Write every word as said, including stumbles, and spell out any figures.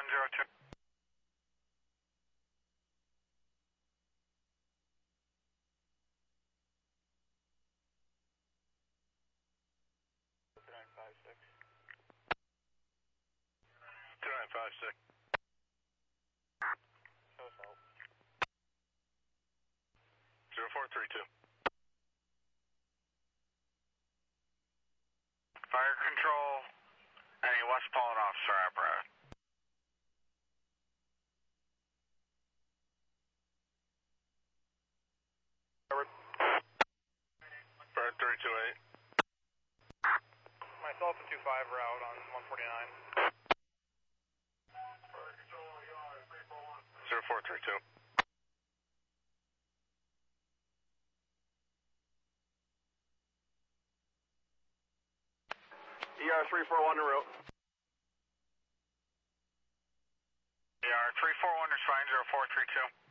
zero two. two nine five six. two nine five six. Show us help. zero four three two. Fire control, any West Pollen officer apparatus. Fire three two eight. Myself and two five are out on one forty-nine. Fire control, three four one. zero four three two. E R three four one to route. E R three four one is fine, zero four three two.